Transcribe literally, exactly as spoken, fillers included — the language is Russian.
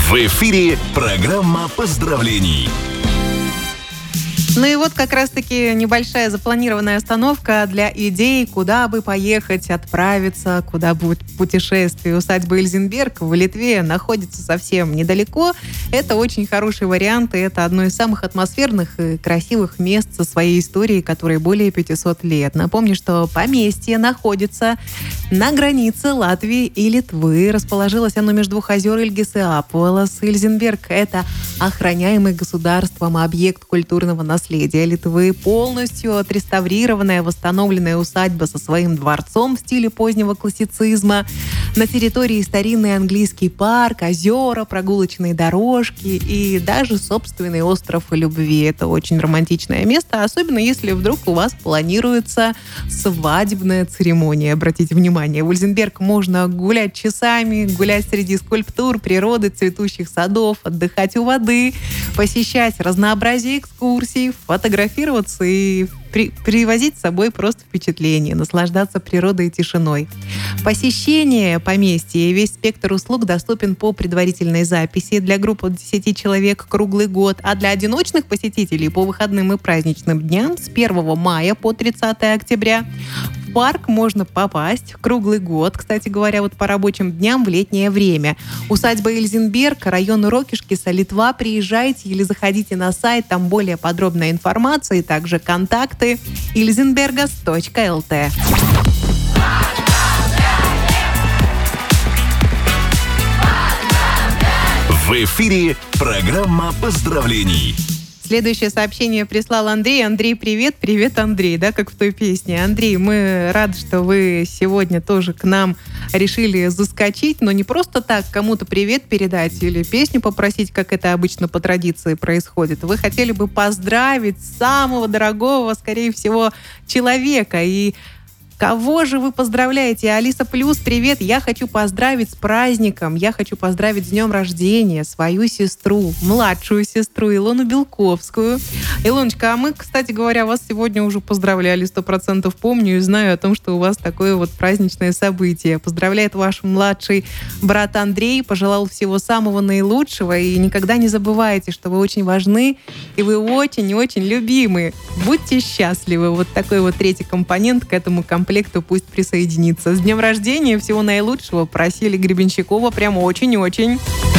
В эфире программа поздравлений. Ну и вот как раз-таки небольшая запланированная остановка для идей, куда бы поехать, отправиться, куда будет путешествие. Усадьба Эльзенберг в Литве находится совсем недалеко. Это очень хороший вариант, и это одно из самых атмосферных и красивых мест со своей историей, которой более пятисот лет. Напомню, что поместье находится на границе Латвии и Литвы. Расположилось оно между двух озер Ильгис и Апвалас. Эльзенберг – это охраняемый государством объект культурного наследия Литвы, полностью отреставрированная, восстановленная усадьба со своим дворцом в стиле позднего классицизма. На территории старинный английский парк, озера, прогулочные дорожки и даже собственный остров любви. Это очень романтичное место, особенно если вдруг у вас планируется свадебная церемония. Обратите внимание, в Эльзенберг можно гулять часами, гулять среди скульптур, природы, цветущих садов, отдыхать у воды, посещать разнообразие экскурсий, фотографироваться и при, привозить с собой просто впечатления, наслаждаться природой и тишиной. Посещение поместья и весь спектр услуг доступен по предварительной записи для групп от десяти человек круглый год, а для одиночных посетителей по выходным и праздничным дням с первого мая по тридцатое октября в парк можно попасть круглый год, кстати говоря, вот по рабочим дням в летнее время. Усадьба Эльзенберг, район Рокишкиса, Литва. Приезжайте или заходите на сайт, там более подробная информация и также контакты эльзенбергас точка эл ти. В эфире программа поздравлений. Следующее сообщение прислал Андрей. Андрей, привет. Привет, Андрей, да, как в той песне. Андрей, мы рады, что вы сегодня тоже к нам решили заскочить, но не просто так кому-то привет передать или песню попросить, как это обычно по традиции происходит. Вы хотели бы поздравить самого дорогого, скорее всего, человека. И кого же вы поздравляете? Алиса Плюс, привет. Я хочу поздравить с праздником. Я хочу поздравить с днем рождения свою сестру, младшую сестру Илону Белковскую. Илоночка, а мы, кстати говоря, вас сегодня уже поздравляли. Сто процентов помню и знаю о том, что у вас такое вот праздничное событие. Поздравляет ваш младший брат Андрей. Пожелал всего самого наилучшего. И никогда не забывайте, что вы очень важны и вы очень-очень любимы. Будьте счастливы. Вот такой вот третий компонент к этому комплекту. комплекту пусть присоединится. С днем рождения, всего наилучшего. Просили Гребенщикова прям очень-очень.